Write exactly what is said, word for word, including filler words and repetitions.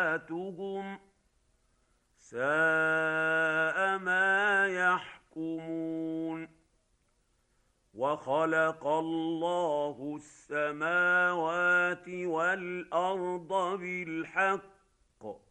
آلهتهم ساء ما يحكمون. وخلق الله السماوات والأرض بالحق